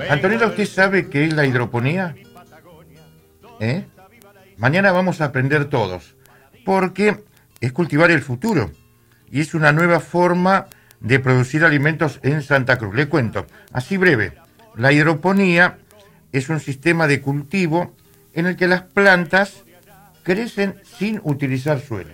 Antonella, ¿usted sabe qué es la hidroponía? Mañana vamos a aprender todos, porque es cultivar el futuro y es una nueva forma de producir alimentos en Santa Cruz. Le cuento, así breve, la hidroponía es un sistema de cultivo en el que las plantas crecen sin utilizar suelo.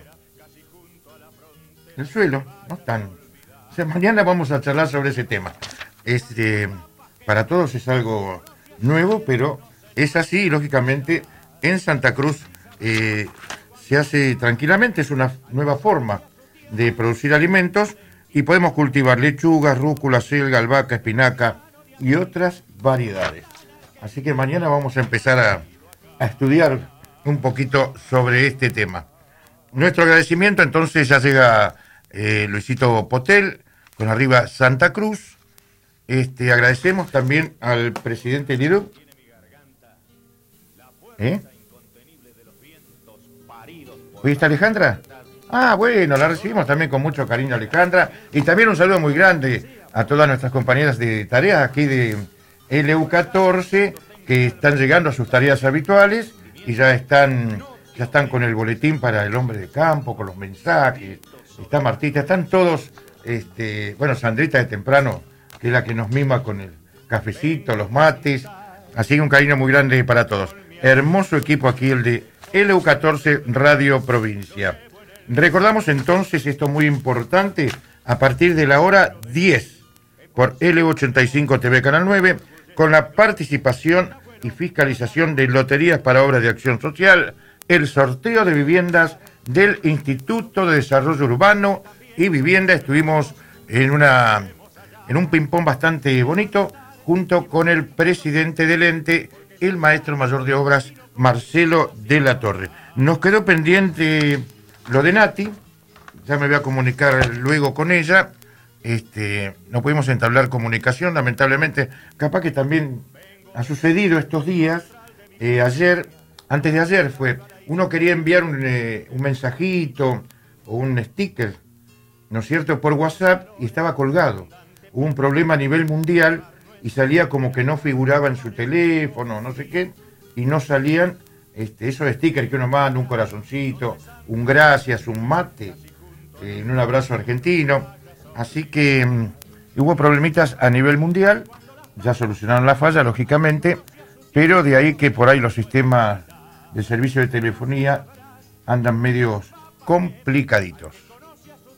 El suelo no están. O sea, mañana vamos a charlar sobre ese tema. Para todos es algo nuevo, pero es así y lógicamente en Santa Cruz se hace tranquilamente. Es una nueva forma de producir alimentos y podemos cultivar lechuga, rúcula, selga, albahaca, espinaca y otras variedades. Así que mañana vamos a empezar a estudiar un poquito sobre este tema. Nuestro agradecimiento, entonces ya llega Luisito Potel con arriba Santa Cruz. Agradecemos también al presidente Liru. ¿Hoy está Alejandra? Ah, bueno, la recibimos también con mucho cariño, Alejandra. Y también un saludo muy grande a todas nuestras compañeras de tareas aquí de LU14 que están llegando a sus tareas habituales y ya están con el boletín para el hombre de campo, con los mensajes. Está Martita, están todos, Sandrita de temprano, que es la que nos mima con el cafecito, los mates. Así que un cariño muy grande para todos. Hermoso equipo aquí el de LU14 Radio Provincia. Recordamos entonces, esto muy importante, a partir de la hora 10 por LU85 TV Canal 9, con la participación y fiscalización de Loterías para Obras de Acción Social, el sorteo de viviendas del Instituto de Desarrollo Urbano y Vivienda. Estuvimos en un ping-pong bastante bonito, junto con el presidente del ente, el maestro mayor de obras, Marcelo de la Torre. Nos quedó pendiente lo de Nati, ya me voy a comunicar luego con ella. No pudimos entablar comunicación, lamentablemente. Capaz que también ha sucedido estos días. Antes de ayer uno quería enviar un mensajito o un sticker, ¿no es cierto?, por WhatsApp y estaba colgado. Hubo un problema a nivel mundial y salía como que no figuraba en su teléfono, no sé qué, y no salían esos stickers que uno manda, un corazoncito, un gracias, un mate, un abrazo argentino. Así que hubo problemitas a nivel mundial, ya solucionaron la falla, lógicamente, pero de ahí que por ahí los sistemas de servicio de telefonía andan medios complicaditos.